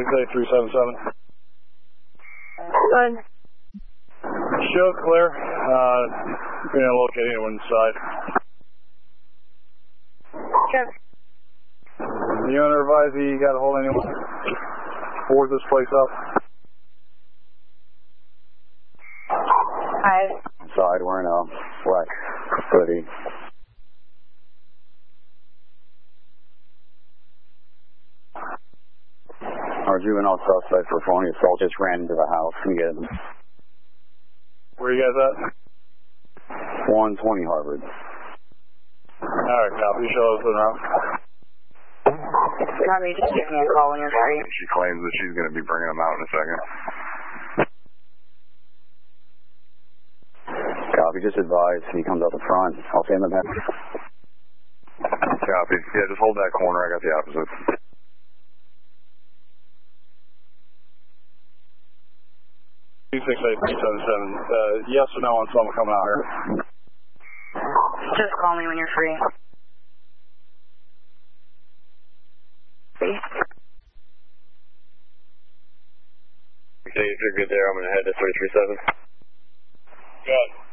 68377. Good. Show clear. Being able to locate anyone inside. Sure. The owner advised you got to hold anyone. Board this place up. Hi. Inside wearing a black hoodie. Our juvenile suspect for felony assault just ran into the house and get him. Where you guys at? 120 Harvard. Alright, copy. Show us the route. Copy. Just give me a call when you're free. She claims that she's going to be bringing him out in a second. Copy. Just advise he comes out the front. I'll stay in the back. Copy. Yeah, just hold that corner. I got the opposite. Yes or no on someone coming out here? Just call me when you're free. Okay, if you're good there, I'm going to head to 337. Good.